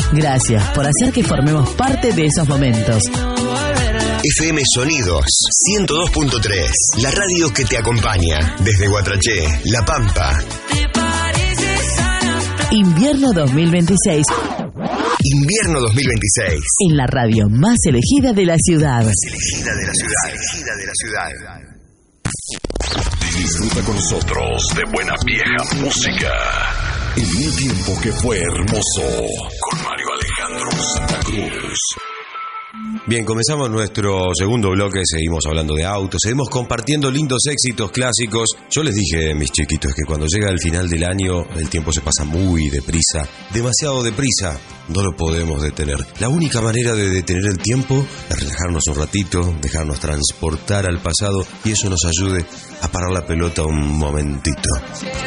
Gracias por hacer que formemos parte de esos momentos. FM Sonidos 102.3, la radio que te acompaña desde Guatraché, La Pampa. Invierno 2026. Invierno 2026. En la radio más elegida de la ciudad. Elegida de la ciudad. Elegida de la ciudad. Disfruta con nosotros de buena vieja música. En un tiempo que fue hermoso. Con Mario Alejandro Santa Cruz. Bien, comenzamos nuestro segundo bloque, seguimos hablando de autos, seguimos compartiendo lindos éxitos clásicos. Yo les dije, mis chiquitos, que cuando llega el final del año el tiempo se pasa muy deprisa, demasiado deprisa, no lo podemos detener. La única manera de detener el tiempo es relajarnos un ratito, dejarnos transportar al pasado y eso nos ayude a parar la pelota un momentito.